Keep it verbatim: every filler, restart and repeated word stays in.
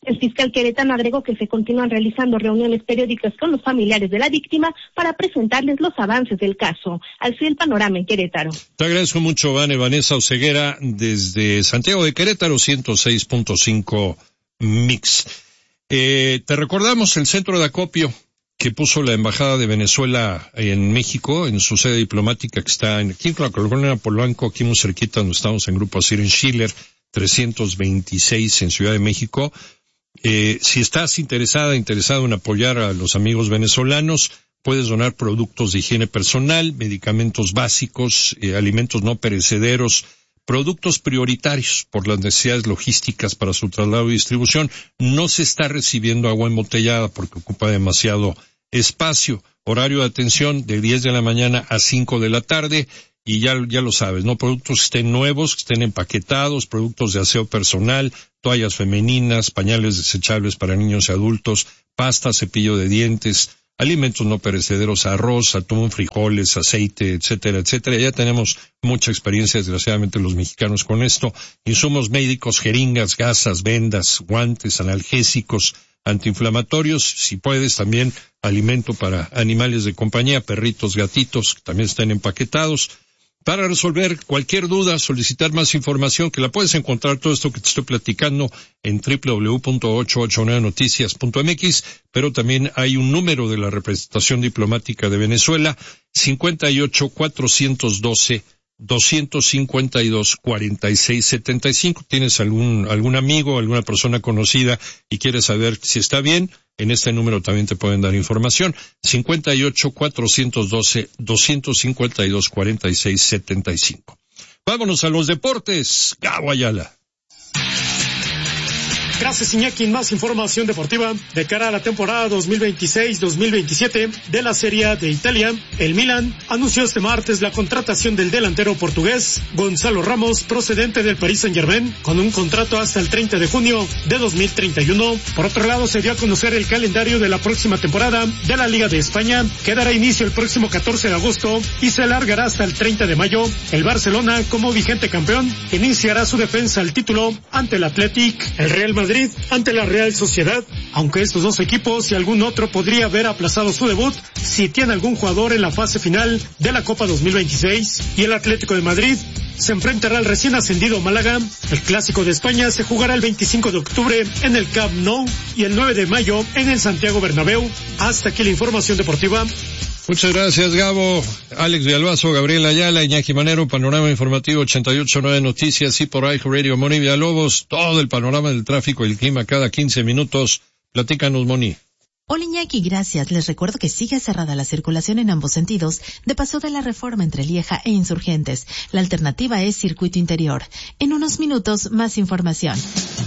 El fiscal queretano agregó que se continúan realizando reuniones periódicas con los familiares de la víctima para presentarles los avances del caso. Así el panorama en Querétaro. Te agradezco mucho, Vane. Vanessa Oseguera, desde Santiago de Querétaro, ciento seis punto cinco Mix. Eh, te recordamos el centro de acopio que puso la Embajada de Venezuela en México, en su sede diplomática que está en, aquí en la colonia Polanco, aquí muy cerquita donde estamos en Grupo Asir en Schiller, trescientos veintiséis en Ciudad de México. Eh, si estás interesada, interesado en apoyar a los amigos venezolanos, puedes donar productos de higiene personal, medicamentos básicos, eh, alimentos no perecederos, productos prioritarios por las necesidades logísticas para su traslado y distribución. No se está recibiendo agua embotellada porque ocupa demasiado espacio. Horario de atención de diez de la mañana a cinco de la tarde. Y ya, ya lo sabes, ¿no? Productos que estén nuevos, que estén empaquetados, productos de aseo personal, toallas femeninas, pañales desechables para niños y adultos, pasta, cepillo de dientes, alimentos no perecederos, arroz, atún, frijoles, aceite, etcétera, etcétera. Ya tenemos mucha experiencia, desgraciadamente, los mexicanos con esto. Insumos médicos, jeringas, gasas, vendas, guantes, analgésicos, antiinflamatorios, si puedes, también alimento para animales de compañía, perritos, gatitos, que también están empaquetados. Para resolver cualquier duda, solicitar más información, que la puedes encontrar todo esto que te estoy platicando en doble u doble u doble u punto ochocientos ochenta y nueve noticias punto m x, pero también hay un número de la representación diplomática de Venezuela, cincuenta y ocho, cuatrocientos doce, doscientos cincuenta y dos, cuarenta y seis setenta y cinco. ¿Tienes algún, algún amigo, alguna persona conocida y quieres saber si está bien? En este número también te pueden dar información. cincuenta y ocho, cuatrocientos doce, doscientos cincuenta y dos, cuarenta y seis setenta y cinco. Vámonos a los deportes. Gabo Ayala. Gracias, Iñaki. Más información deportiva de cara a la temporada dos mil veintiséis dos mil veintisiete de la Serie A de Italia. El Milan anunció este martes la contratación del delantero portugués Gonzalo Ramos, procedente del Paris Saint-Germain, con un contrato hasta el treinta de junio de dos mil treinta y uno. Por otro lado, se dio a conocer el calendario de la próxima temporada de la Liga de España, que dará inicio el próximo catorce de agosto y se alargará hasta el treinta de mayo. El Barcelona, como vigente campeón, iniciará su defensa al título ante el Athletic. El Real Madrid Madrid ante la Real Sociedad, aunque estos dos equipos y algún otro podría haber aplazado su debut si tiene algún jugador en la fase final de la Copa dos mil veintiséis. Y el Atlético de Madrid se enfrentará al recién ascendido Málaga. El Clásico de España se jugará el veinticinco de octubre en el Camp Nou y el nueve de mayo en el Santiago Bernabéu. Hasta aquí la información deportiva. Muchas gracias, Gabo. Alex Villalbazo, Gabriel Ayala, Iñaki Manero, Panorama Informativo ochenta y ocho punto nueve Noticias y por iHeartRadio. Moni Villalobos, todo el panorama del tráfico y el clima cada quince minutos. Platícanos, Moni. Hola, Iñaki, gracias. Les recuerdo que sigue cerrada la circulación en ambos sentidos de Paso de la Reforma entre Lieja e Insurgentes. La alternativa es circuito interior. En unos minutos, más información.